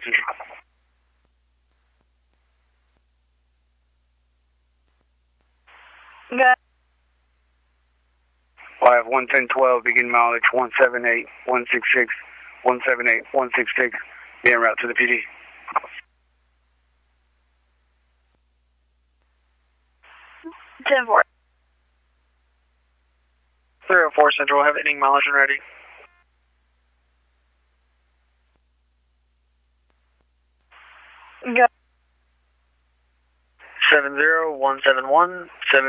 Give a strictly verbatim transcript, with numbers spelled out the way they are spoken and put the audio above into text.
Central. Good. five one ten twelve, begin mileage one seven eight one six six, one seven eight one six six, be en route to the P D. ten four. three oh four Central, have ending mileage and ready. Good. seven zero one seven one seven